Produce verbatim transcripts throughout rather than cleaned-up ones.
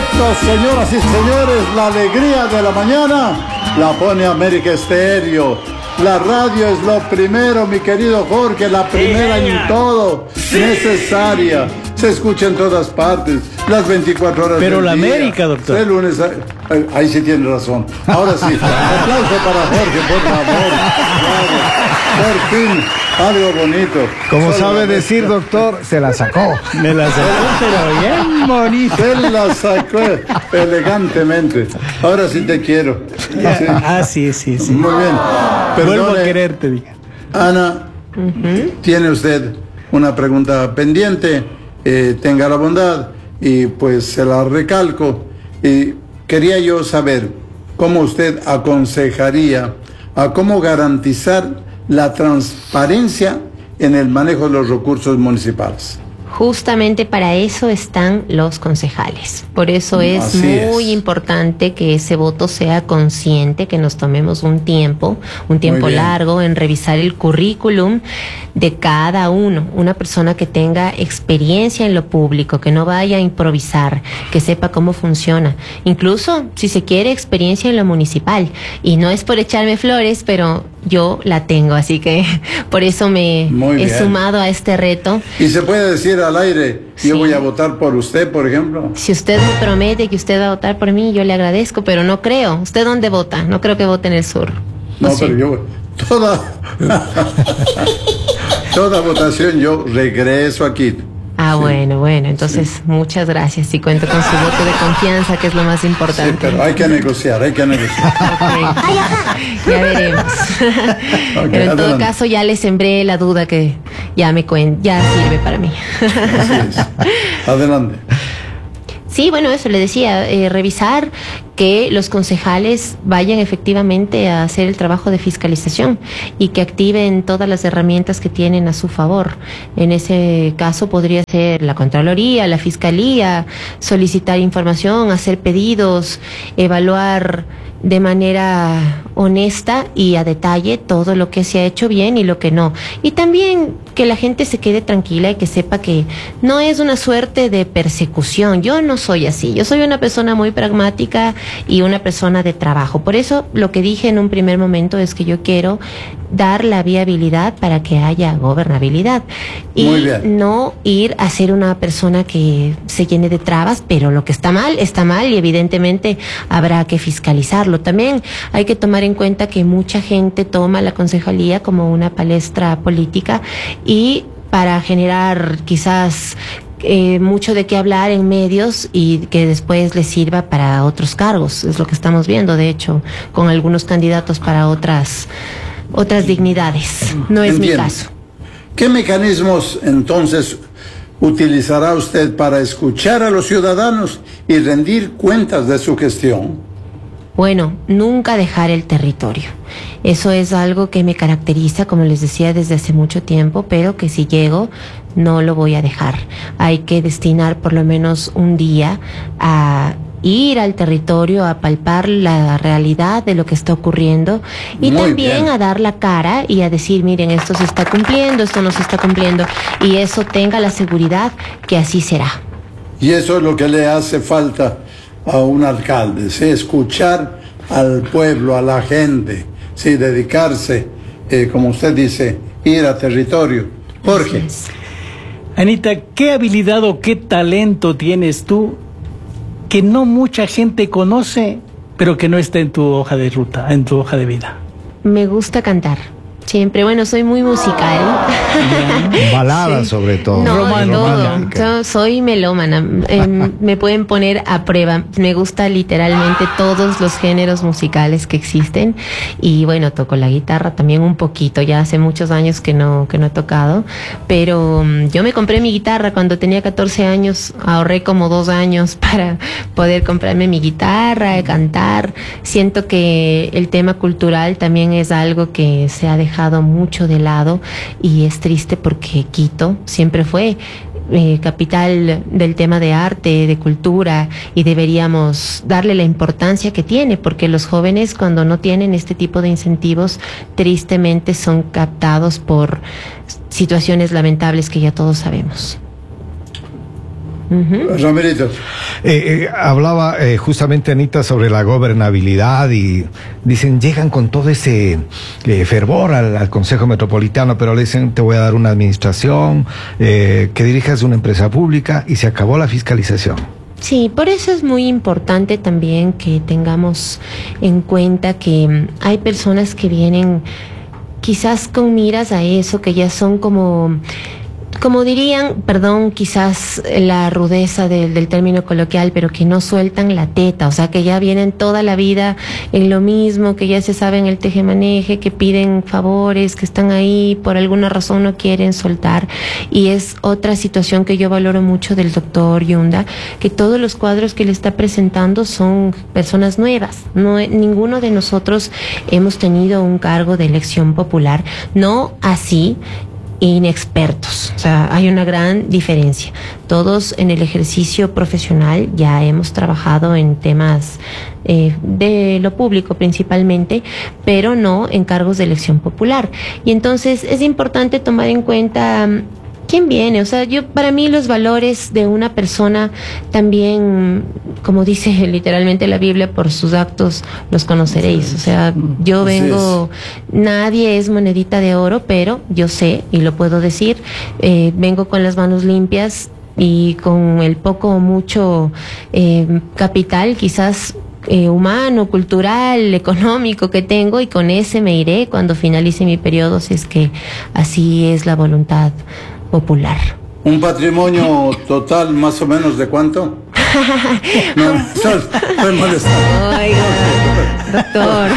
Perfecto, señoras y señores, la alegría de la mañana la pone América Estéreo. La radio es lo primero, mi querido Jorge, la primera sí, en todo, sí, necesaria. Se escucha en todas partes, las veinticuatro horas Pero del la día. América, doctor. De lunes a... Ahí, ahí sí tiene razón. Ahora sí, aplauso para Jorge, por favor. Claro. Por fin, algo bonito. Como Solo sabe la decir, doctor, se la sacó. Me la sacó, pero bien bonito. Se la sacó elegantemente. Ahora sí te quiero. Sí. Ah, sí, sí, sí. Muy bien. Vuelvo Perdone, a quererte, diga. Ana, uh-huh. Tiene usted una pregunta pendiente, eh, tenga la bondad y pues se la recalco. Y quería yo saber cómo usted aconsejaría a cómo garantizar la transparencia en el manejo de los recursos municipales. Justamente para eso están los concejales. Por eso es Así muy es. importante que ese voto sea consciente, que nos tomemos un tiempo, un tiempo largo en revisar el currículum de cada uno. Una persona que tenga experiencia en lo público, que no vaya a improvisar, que sepa cómo funciona. Incluso, si se quiere, experiencia en lo municipal. Y no es por echarme flores, pero yo la tengo, así que por eso me Muy he bien. sumado a este reto. Y se puede decir al aire, Sí. yo voy a votar por usted, por ejemplo. Si usted me promete que usted va a votar por mí, yo le agradezco, pero no creo. ¿Usted dónde vota? No creo que vote en el sur. No, ¿O sí? pero yo, toda, toda votación yo regreso aquí. Ah, Sí. bueno, bueno, entonces muchas gracias y cuento con su voto de confianza, que es lo más Sí, importante. pero hay que negociar, hay que negociar. Ok. Ya veremos. Ok, Pero en todo adelante. caso ya le sembré la duda que ya me cuen ya sirve para mí. Así es. Adelante. Sí, bueno, eso le decía, eh, revisar que los concejales vayan efectivamente a hacer el trabajo de fiscalización y que activen todas las herramientas que tienen a su favor. En ese caso podría ser la Contraloría, la Fiscalía, solicitar información, hacer pedidos, evaluar de manera honesta y a detalle todo lo que se ha hecho bien y lo que no. Y también que la gente se quede tranquila y que sepa que no es una suerte de persecución. Yo no soy así. Yo soy una persona muy pragmática y una persona de trabajo. Por eso lo que dije en un primer momento es que yo quiero dar la viabilidad para que haya gobernabilidad y Muy bien. no ir a ser una persona que se llene de trabas, pero lo que está mal, está mal y evidentemente habrá que fiscalizarlo. También hay que tomar en cuenta que mucha gente toma la concejalía como una palestra política y para generar quizás eh, mucho de qué hablar en medios y que después les sirva para otros cargos. Es lo que estamos viendo, de hecho, con algunos candidatos para otras otras dignidades. No es Entiendo. mi caso. ¿Qué mecanismos entonces utilizará usted para escuchar a los ciudadanos y rendir cuentas de su gestión? Bueno, nunca dejar el territorio. Eso es algo que me caracteriza, como les decía, desde hace mucho tiempo, pero que si llego no lo voy a dejar. Hay que destinar por lo menos un día a ir al territorio, a palpar la realidad de lo que está ocurriendo y Muy también bien. a dar la cara y a decir, miren, esto se está cumpliendo, esto no se está cumpliendo, y eso tenga la seguridad que así será. Y eso es lo que le hace falta a un alcalde, ¿sí? Escuchar al pueblo, a la gente, ¿sí? Dedicarse, eh, como usted dice, ir a territorio. Jorge. Así es. Anita, ¿qué habilidad o qué talento tienes tú que no mucha gente conoce, pero que no está en tu hoja de ruta, en tu hoja de vida? Me gusta cantar. Siempre, bueno, soy muy musical. Baladas, Sí. sobre todo. No, Romántica. todo. Yo soy melómana. Eh, me pueden poner a prueba. Me gusta literalmente todos los géneros musicales que existen. Y bueno, toco la guitarra también un poquito. Ya hace muchos años que no, que no he tocado. Pero um, yo me compré mi guitarra cuando tenía catorce años. Ahorré como dos años para poder comprarme mi guitarra, cantar. Siento que el tema cultural también es algo que se ha dejado mucho de lado y es triste porque Quito siempre fue eh, capital del tema de arte, de cultura, y deberíamos darle la importancia que tiene, porque los jóvenes, cuando no tienen este tipo de incentivos, tristemente son captados por situaciones lamentables que ya todos sabemos. Uh-huh. Ramirito. Eh, eh, hablaba eh, justamente Anita sobre la gobernabilidad y dicen, llegan con todo ese eh, fervor al, al Consejo Metropolitano, pero le dicen, te voy a dar una administración, eh, que dirijas una empresa pública y se acabó la fiscalización. Sí, por eso es muy importante también que tengamos en cuenta que hay personas que vienen quizás con miras a eso, que ya son como... como dirían, perdón, quizás la rudeza de, del término coloquial, pero que no sueltan la teta, o sea, que ya vienen toda la vida en lo mismo, que ya se saben el tejemaneje, que piden favores, que están ahí, por alguna razón no quieren soltar. Y es otra situación que yo valoro mucho del doctor Yunda, que todos los cuadros que le está presentando son personas nuevas. No, ninguno de nosotros hemos tenido un cargo de elección popular, no así inexpertos, o sea, hay una gran diferencia. Todos en el ejercicio profesional ya hemos trabajado en temas eh, de lo público principalmente, pero no en cargos de elección popular. Y entonces es importante tomar en cuenta quién viene. O sea, yo, para mí los valores de una persona también, como dice literalmente la Biblia, por sus actos los conoceréis. O sea, yo vengo, nadie es monedita de oro, pero yo sé, y lo puedo decir, eh, vengo con las manos limpias y con el poco o mucho eh, capital, quizás eh, humano, cultural, económico que tengo, y con ese me iré cuando finalice mi periodo, si es que así es la voluntad popular. ¿Un patrimonio total más o menos de cuánto? No, estoy molestando. Oiga, doctor.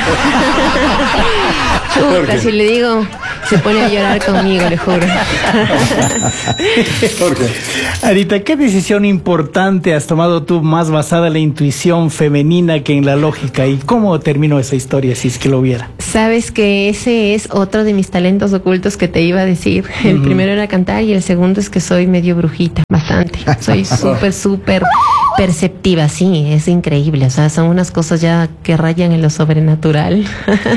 Chuta, si le digo, se pone a llorar conmigo, le juro. ¿Por qué? Anita, ¿qué decisión importante has tomado tú más basada en la intuición femenina que en la lógica? ¿Y cómo terminó esa historia, si es que lo hubiera? Sabes que ese es otro de mis talentos ocultos que te iba a decir. El uh-huh. primero era cantar y el segundo es que soy medio brujita, bastante. Soy súper, súper perceptiva, sí, es increíble. O sea, son unas cosas ya que rayan en lo sobrenatural.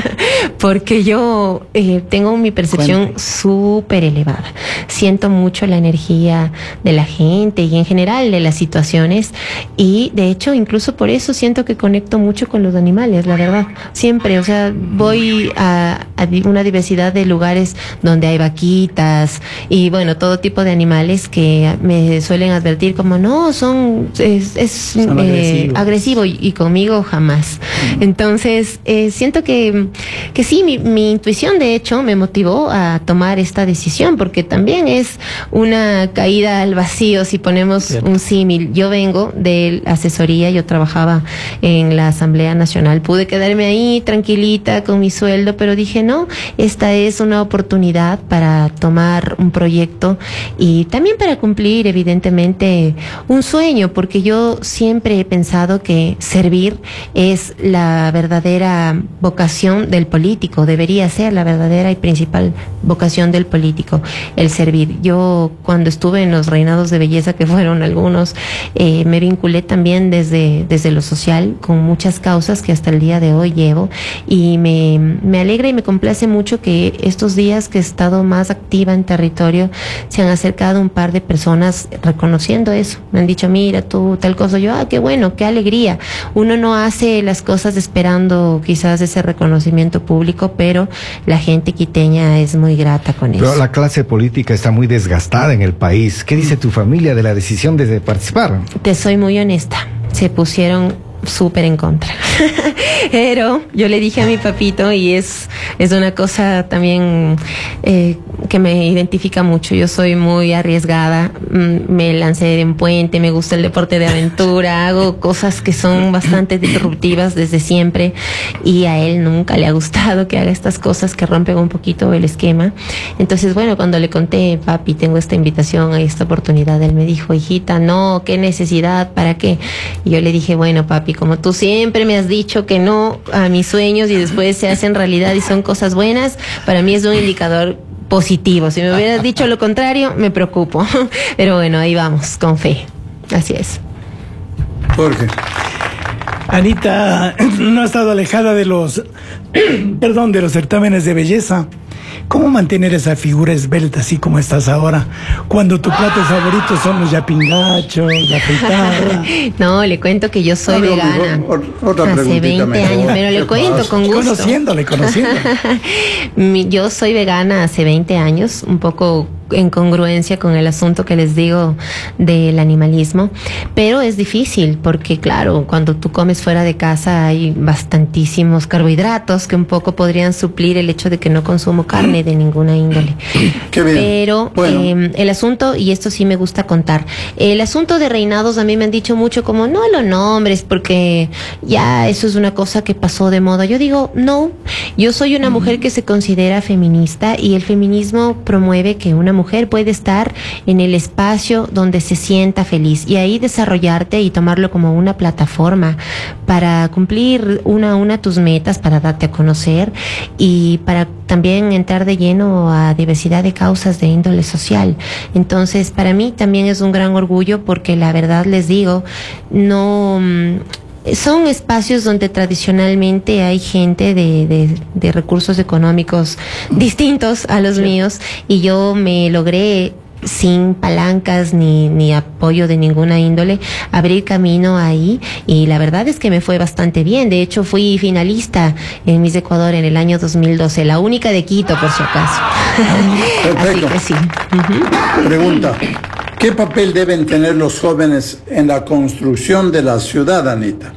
Porque yo eh, tengo mi percepción súper elevada. Siento mucho la energía de la gente y en general de las situaciones, y de hecho incluso por eso siento que conecto mucho con los animales, la verdad. Siempre, o sea, voy a, a una diversidad de lugares donde hay vaquitas y bueno, todo tipo de animales que me suelen advertir como no, son es, es son eh, agresivo y, y conmigo jamás. Mm. Entonces eh, siento que, que sí, mi, mi intuición de hecho me motivó a tomar esta decisión, porque también es una caída al vacío si ponemos Cierto. un símil. Yo vengo de asesoría, yo trabajaba en la Asamblea Nacional, pude quedarme ahí tranquilita con mi sueldo, pero dije no, esta es una oportunidad para tomar un proyecto y también para cumplir evidentemente un sueño, porque yo siempre he pensado que servir es la verdadera vocación del político, debería ser la verdadera y principal vocación del político, el servir. Yo cuando estuve en los reinados de belleza, que fueron algunos, eh, me vinculé también desde, desde lo social con muchas causas que hasta el día de hoy llevo, y me, me alegra y me complace mucho que estos días que he estado más activa en territorio se han acercado un par de personas reconociendo eso. Me han dicho, mira tú tal cosa. Yo, ah, qué bueno, qué alegría. Uno no hace las cosas esperando quizás ese reconocimiento público, pero la gente quiteña es muy grata con eso. Pero la clase política está muy desgastada en el país. ¿Qué dice tu familia de la decisión de participar? Te soy muy honesta. Se pusieron súper en contra. Pero yo le dije a mi papito, y es, es una cosa también eh, que me identifica mucho. Yo soy muy arriesgada, me lancé de un puente, me gusta el deporte de aventura, hago cosas que son bastante disruptivas desde siempre, y a él nunca le ha gustado que haga estas cosas que rompen un poquito el esquema. Entonces, bueno, cuando le conté, papi, tengo esta invitación, hay esta oportunidad, él me dijo, hijita, no, qué necesidad, ¿para qué? Y yo le dije, bueno, papi, como tú siempre me has dicho que no a mis sueños y después se hacen realidad y son cosas buenas, para mí es un indicador positivo. Si me hubieras dicho lo contrario, me preocupo. Pero bueno, ahí vamos, con fe. Así es. Jorge. Anita no ha estado alejada de los, perdón, de los certámenes de belleza. ¿Cómo mantener esa figura esbelta así como estás ahora? Cuando tu plato favorito son los yapingachos, la fritada. No, le cuento que yo soy Amigo, vegana. amigo, otra hace veinte mejor. años, pero le cuento pasa? con gusto. Conociéndole, conociéndole. Mi- Yo soy vegana hace veinte años, un poco en congruencia con el asunto que les digo del animalismo, pero es difícil porque claro, cuando tú comes fuera de casa hay bastantísimos carbohidratos que un poco podrían suplir el hecho de que no consumo carne de ninguna índole. Qué bien. Pero Bueno. eh, el asunto, y esto sí me gusta contar, el asunto de reinados a mí me han dicho mucho como no lo nombres porque ya eso es una cosa que pasó de moda. Yo digo, no, yo soy una mujer que se considera feminista y el feminismo promueve que una mujer puede estar en el espacio donde se sienta feliz y ahí desarrollarte y tomarlo como una plataforma para cumplir una a una tus metas, para darte a conocer y para también entrar de lleno a diversidad de causas de índole social. Entonces, para mí también es un gran orgullo porque la verdad les digo, no... son espacios donde tradicionalmente hay gente de, de, de recursos económicos distintos a los míos y yo me logré sin palancas ni, ni apoyo de ninguna índole, abrir camino ahí y la verdad es que me fue bastante bien. De hecho fui finalista en Miss Ecuador en el año dos mil doce, la única de Quito por si acaso. Así Perfecto. que sí. Ujú. Pregunta, ¿qué papel deben tener los jóvenes en la construcción de la ciudad, Anita?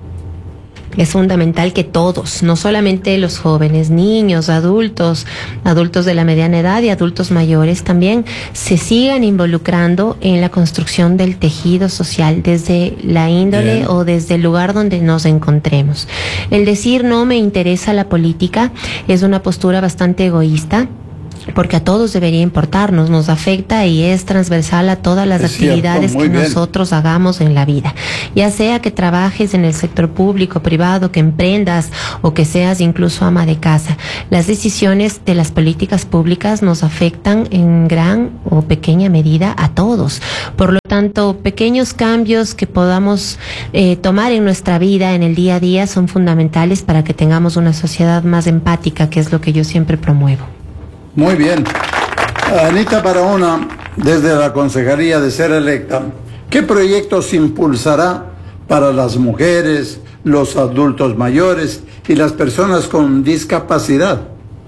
Es fundamental que todos, no solamente los jóvenes, niños, adultos, adultos de la mediana edad y adultos mayores también, se sigan involucrando en la construcción del tejido social desde la índole Bien. o desde el lugar donde nos encontremos. El decir no me interesa la política es una postura bastante egoísta, porque a todos debería importarnos, nos afecta y es transversal a todas las Es cierto, actividades muy que bien. nosotros hagamos en la vida, ya sea que trabajes en el sector público, privado, que emprendas o que seas incluso ama de casa. Las decisiones de las políticas públicas nos afectan en gran o pequeña medida a todos. Por lo tanto, pequeños cambios que podamos eh, tomar en nuestra vida, en el día a día, son fundamentales para que tengamos una sociedad más empática, que es lo que yo siempre promuevo. Muy bien. Anita Barahona, desde la Consejería de ser electa, ¿qué proyectos impulsará para las mujeres, los adultos mayores y las personas con discapacidad?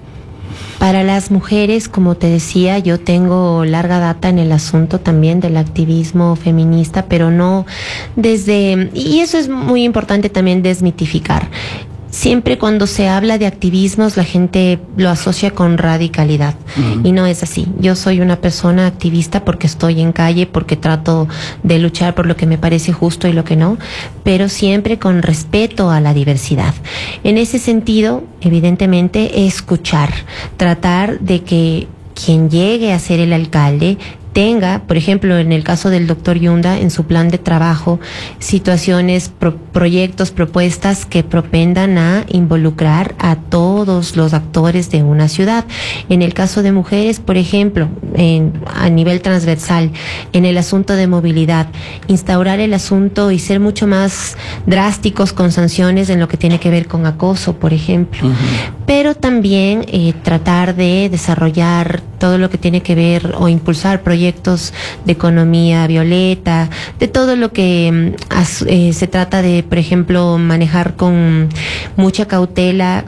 Para las mujeres, como te decía, yo tengo larga data en el asunto también del activismo feminista, pero no desde, y eso es muy importante también desmitificar. Siempre cuando se habla de activismos la gente lo asocia con radicalidad uh-huh. y no es así. Yo soy una persona activista porque estoy en calle, porque trato de luchar por lo que me parece justo y lo que no, pero siempre con respeto a la diversidad. En ese sentido, evidentemente, escuchar, tratar de que quien llegue a ser el alcalde tenga, por ejemplo, en el caso del doctor Yunda, en su plan de trabajo, situaciones, pro, proyectos, propuestas que propendan a involucrar a todos los actores de una ciudad. En el caso de mujeres, por ejemplo, en, a nivel transversal, en el asunto de movilidad, instaurar el asunto y ser mucho más drásticos con sanciones en lo que tiene que ver con acoso, por ejemplo. Uh-huh. Pero también eh, tratar de desarrollar todo lo que tiene que ver o impulsar proyectos de economía violeta, de todo lo que eh, se trata de, por ejemplo, manejar con mucha cautela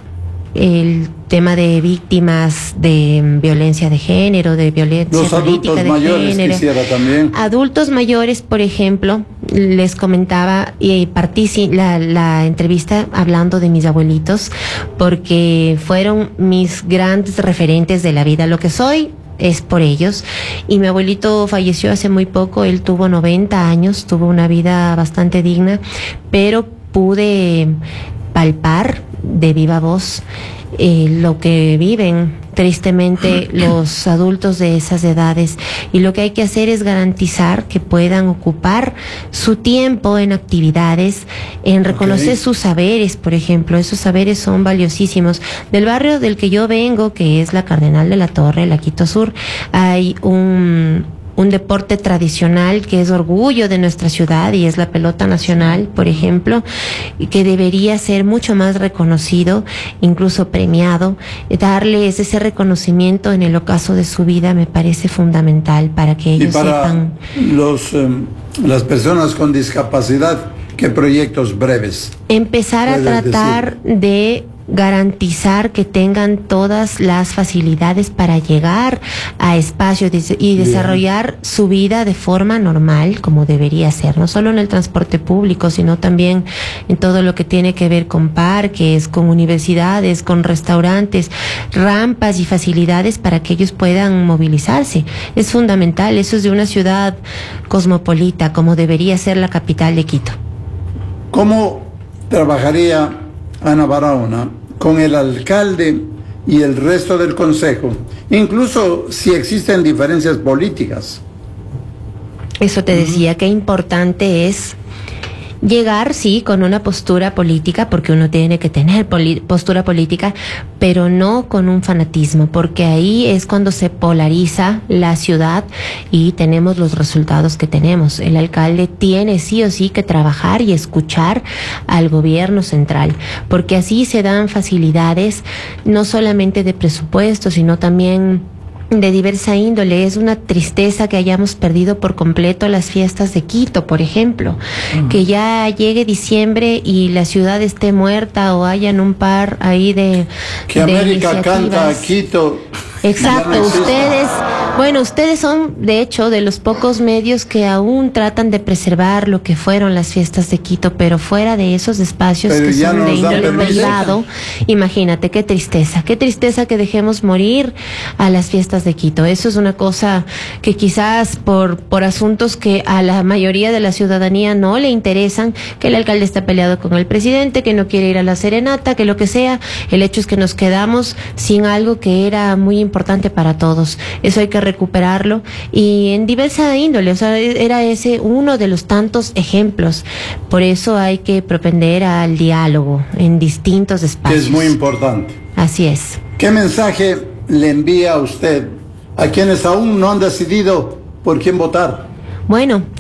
el tema de víctimas de violencia de género, de violencia Los política adultos de mayores género. Quisiera también. Adultos mayores, por ejemplo, les comentaba y partí la, la entrevista hablando de mis abuelitos, porque fueron mis grandes referentes de la vida. Lo que soy es por ellos, y mi abuelito falleció hace muy poco. Él tuvo noventa años, tuvo una vida bastante digna, pero pude palpar de viva voz eh, lo que viven tristemente los adultos de esas edades, y lo que hay que hacer es garantizar que puedan ocupar su tiempo en actividades, en reconocer okay. sus saberes, por ejemplo. Esos saberes son valiosísimos. Del barrio del que yo vengo, que es la Cardenal de la Torre, la Quito Sur, hay un un deporte tradicional que es orgullo de nuestra ciudad y es la pelota nacional, por ejemplo, y que debería ser mucho más reconocido, incluso premiado. Darles ese reconocimiento en el ocaso de su vida me parece fundamental para que ellos y para sepan. Los, eh, las personas con discapacidad, ¿qué proyectos breves? Empezar a tratar decir? de garantizar que tengan todas las facilidades para llegar a espacios y desarrollar Bien. su vida de forma normal, como debería ser, no solo en el transporte público, sino también en todo lo que tiene que ver con parques, con universidades, con restaurantes, rampas y facilidades para que ellos puedan movilizarse. Es fundamental, eso es de una ciudad cosmopolita, como debería ser la capital de Quito. ¿Cómo trabajaría Ana Barahona con el alcalde y el resto del consejo, incluso si existen diferencias políticas? Eso te decía, qué importante es llegar, sí, con una postura política, porque uno tiene que tener postura política, pero no con un fanatismo, porque ahí es cuando se polariza la ciudad y tenemos los resultados que tenemos. El alcalde tiene sí o sí que trabajar y escuchar al gobierno central, porque así se dan facilidades, no solamente de presupuesto, sino también de diversa índole. Es una tristeza que hayamos perdido por completo las fiestas de Quito, por ejemplo, uh-huh. que ya llegue diciembre y la ciudad esté muerta o hayan un par ahí de que de América canta a Quito. Exacto, no ustedes, bueno, ustedes son de hecho de los pocos medios que aún tratan de preservar lo que fueron las fiestas de Quito, pero fuera de esos espacios pero que son no de índole privado, imagínate, qué tristeza, qué tristeza que dejemos morir a las fiestas de Quito. Eso es una cosa que quizás por, por asuntos que a la mayoría de la ciudadanía no le interesan, que el alcalde está peleado con el presidente, que no quiere ir a la serenata, que lo que sea, el hecho es que nos quedamos sin algo que era muy importante importante para todos. Eso hay que recuperarlo y en diversa índole, o sea, era ese uno de los tantos ejemplos. Por eso hay que propender al diálogo en distintos espacios. Es muy importante. Así es. ¿Qué mensaje le envía a usted a quienes aún no han decidido por quién votar? Bueno,